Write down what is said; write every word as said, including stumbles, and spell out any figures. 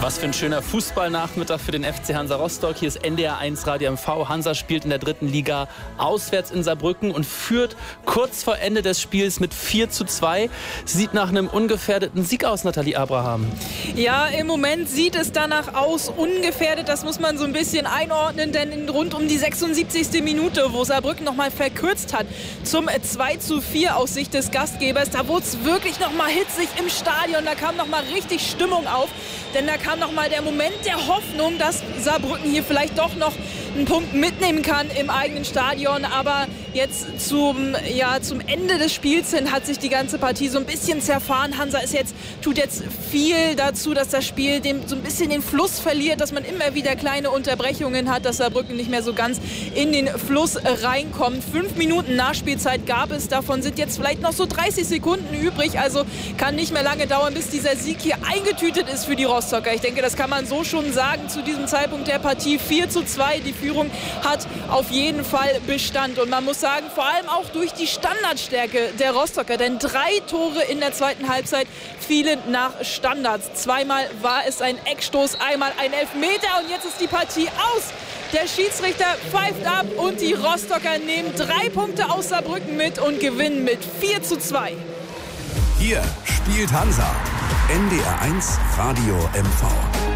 Was für ein schöner Fußballnachmittag für den F C Hansa Rostock. Hier ist N D R eins Radio M V. Hansa spielt in der dritten Liga auswärts in Saarbrücken und führt kurz vor Ende des Spiels mit vier zu zwei. Sieht nach einem ungefährdeten Sieg aus, Nathalie Abraham. Ja, im Moment sieht es danach aus, ungefährdet. Das muss man so ein bisschen einordnen, denn rund um die sechsundsiebzigste Minute, wo Saarbrücken noch mal verkürzt hat zum zwei zu vier aus Sicht des Gastgebers, da wurde es wirklich noch mal hitzig im Stadion. Da kam noch mal richtig Stimmung auf, denn da kam noch mal der Moment der Hoffnung, dass Saarbrücken hier vielleicht doch noch einen Punkt mitnehmen kann im eigenen Stadion. Aber jetzt zum, ja, zum Ende des Spiels hin hat sich die ganze Partie so ein bisschen zerfahren. Hansa ist jetzt, tut jetzt viel dazu, dass das Spiel dem, so ein bisschen den Fluss verliert, dass man immer wieder kleine Unterbrechungen hat, dass Saarbrücken nicht mehr so ganz in den Fluss reinkommt. Fünf Minuten Nachspielzeit gab es, davon sind jetzt vielleicht noch so dreißig Sekunden übrig. Also kann nicht mehr lange dauern, bis dieser Sieg hier eingetütet ist für die Rostocker. Ich denke, das kann man so schon sagen zu diesem Zeitpunkt der Partie. vier zu zwei, die Führung hat auf jeden Fall Bestand. Und man muss sagen, vor allem auch durch die Standardstärke der Rostocker. Denn drei Tore in der zweiten Halbzeit fielen nach Standards. Zweimal war es ein Eckstoß, einmal ein Elfmeter und jetzt ist die Partie aus. Der Schiedsrichter pfeift ab und die Rostocker nehmen drei Punkte aus Saarbrücken mit und gewinnen mit vier zu zwei. Hier spielt Hansa. N D R eins Radio M V.